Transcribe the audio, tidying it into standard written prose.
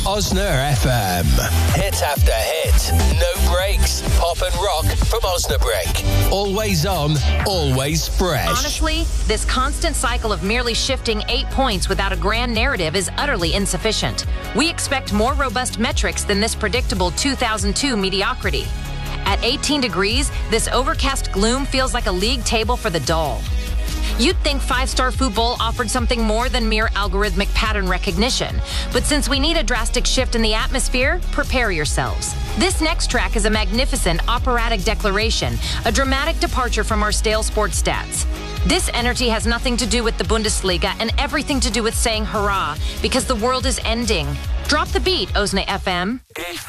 Osna FM. Hit after hit. No breaks. Pop and rock from Osnabrück. Always on, always fresh. Honestly, this constant cycle of merely shifting 8 points without a grand narrative is utterly insufficient. We expect more robust metrics than this predictable 2002 mediocrity. At 18 degrees, this overcast gloom feels like a league table for the dull. You'd think 5-Star Football offered something more than mere algorithmic pattern recognition. But since we need a drastic shift in the atmosphere, prepare yourselves. This next track is a magnificent operatic declaration, a dramatic departure from our stale sports stats. This energy has nothing to do with the Bundesliga and everything to do with saying hurrah, because the world is ending. Drop the beat, Osna FM.